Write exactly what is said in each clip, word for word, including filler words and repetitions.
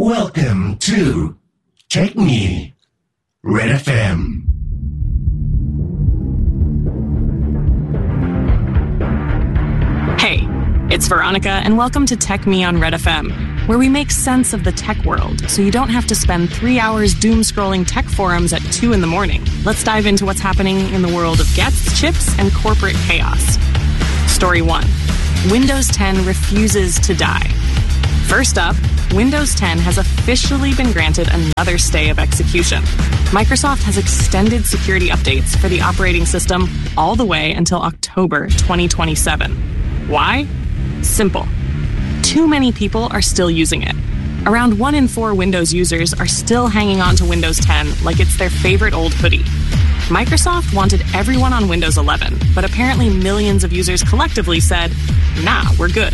Welcome to Tech Me, Red F M. Hey, it's Veronica, and welcome to Tech Me on Red F M, where we make sense of the tech world so you don't have to spend three hours doom-scrolling tech forums at two in the morning. Let's dive into what's happening in the world of gets, chips, and corporate chaos. Story one. Windows ten refuses to die. First up, Windows ten has officially been granted another stay of execution. Microsoft has extended security updates for the operating system all the way until October twenty twenty-seven. Why? Simple. Too many people are still using it. Around one in four Windows users are still hanging on to Windows ten like it's their favorite old hoodie. Microsoft wanted everyone on Windows eleven, but apparently millions of users collectively said, nah, we're good.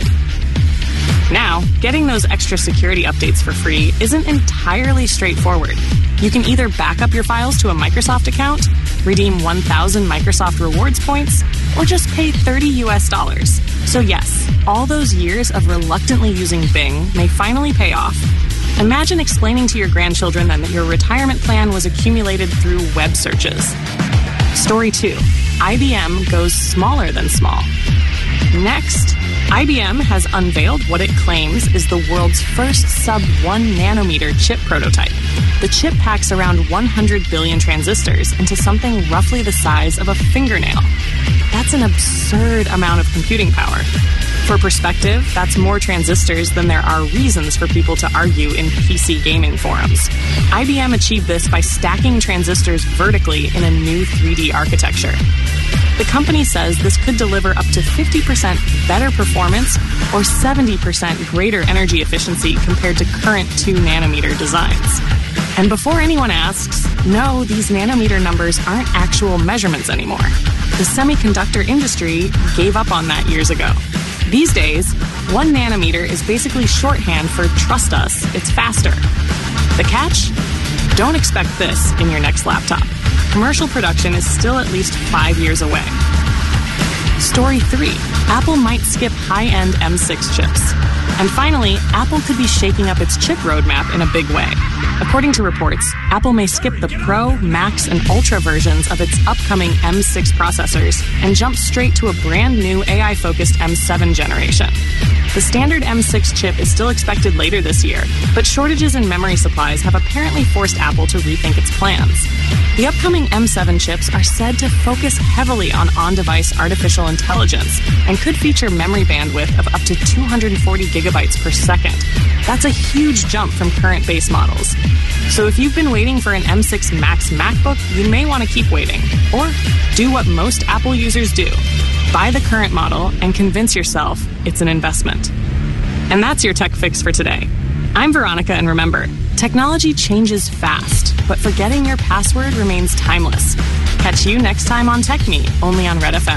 Now, getting those extra security updates for free isn't entirely straightforward. You can either back up your files to a Microsoft account, redeem one thousand Microsoft rewards points, or just pay thirty U S dollars. So yes, all those years of reluctantly using Bing may finally pay off. Imagine explaining to your grandchildren then that your retirement plan was accumulated through web searches. Story two. I B M goes smaller than small. Next, I B M has unveiled what it claims is the world's first sub one nanometer chip prototype. The chip packs around one hundred billion transistors into something roughly the size of a fingernail. That's an absurd amount of computing power. For perspective, that's more transistors than there are reasons for people to argue in P C gaming forums. I B M achieved this by stacking transistors vertically in a new three D architecture. The company says this could deliver up to fifty percent better performance or seventy percent greater energy efficiency compared to current two nanometer designs. And before anyone asks, no, these nanometer numbers aren't actual measurements anymore. The semiconductor industry gave up on that years ago. These days, one nanometer is basically shorthand for trust us, it's faster. The catch? Don't expect this in your next laptop. Commercial production is still at least five years away. Story three. Apple might skip high-end M six chips. And finally, Apple could be shaking up its chip roadmap in a big way. According to reports, Apple may skip the Pro, Max, and Ultra versions of its upcoming M six processors and jump straight to a brand new A I-focused M seven generation. The standard M six chip is still expected later this year, but shortages in memory supplies have apparently forced Apple to rethink its plans. The upcoming M seven chips are said to focus heavily on on-device artificial intelligence and could feature memory bandwidth of up to two hundred forty gigabytes per second. That's a huge jump from current base models. So if you've been waiting for an M six Max MacBook, you may want to keep waiting. Or do what most Apple users do. Buy the current model and convince yourself it's an investment. And that's your tech fix for today. I'm Veronica, and remember, technology changes fast, but forgetting your password remains timeless. Catch you next time on Tech Me, only on Red F M.